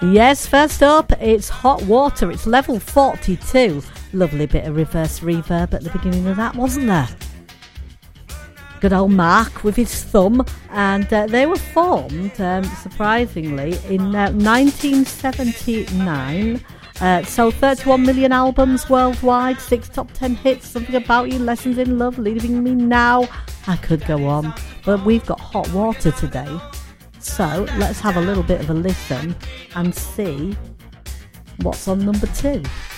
Yes, first up, it's Hot Water. It's level 42. Lovely bit of reverse reverb at the beginning of that, wasn't there? Good old Mark with his thumb. And they were formed, surprisingly, in 1979. Sold 31 million albums worldwide, 6 top 10 hits, Something About You, Lessons in Love, Leaving Me Now. I could go on, but we've got Hot Water today. So let's have a little bit of a listen and see what's on number 2.